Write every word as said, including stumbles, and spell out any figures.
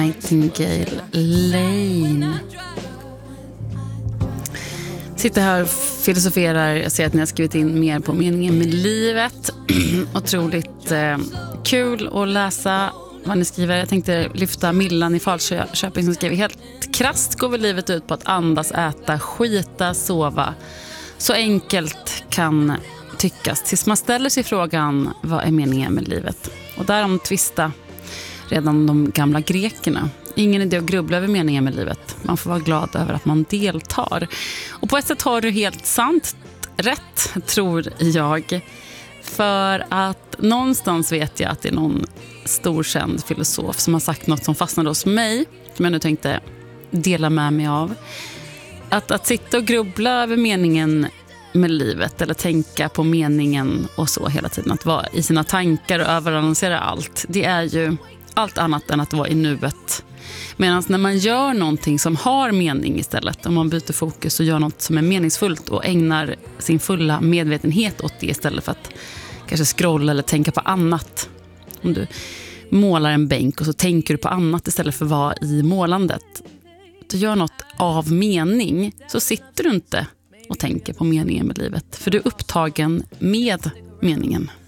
Nightingale Lane. Sitter här och filosoferar. Jag ser att ni har skrivit in mer på meningen med livet. Otroligt eh, kul att läsa vad ni skriver. Jag tänkte lyfta Millan i Falköping som skriver: helt krasst går väl livet ut på att andas, äta, skita, sova. Så enkelt kan tyckas tills man ställer sig frågan, vad är meningen med livet? Och därom tvista redan de gamla grekerna. Ingen idé att grubbla över meningen med livet. Man får vara glad över att man deltar. Och på ett sätt har du helt sant rätt, tror jag. För att någonstans vet jag att det är någon stor känd filosof som har sagt något som fastnade hos mig, som jag nu tänkte dela med mig av. Att, att sitta och grubbla över meningen med livet eller tänka på meningen och så hela tiden, att vara i sina tankar och överanalysera allt, det är ju allt annat än att vara i nuet. Medan när man gör någonting som har mening istället, om man byter fokus och gör något som är meningsfullt och ägnar sin fulla medvetenhet åt det istället för att kanske scrolla eller tänka på annat. Om du målar en bänk och så tänker du på annat istället för att vara i målandet. Du gör något av mening, så sitter du inte och tänker på meningen med livet. För du är upptagen med meningen.